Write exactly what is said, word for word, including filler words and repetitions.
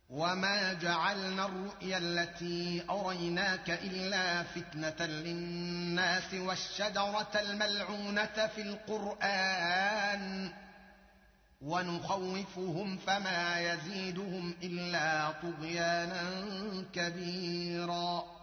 وما جعلنا الرؤيا التي أريناك إلا فتنة للناس والشجرة الملعونة في القرآن ونخوفهم فما يزيدهم إلا طغيانا كبيرا.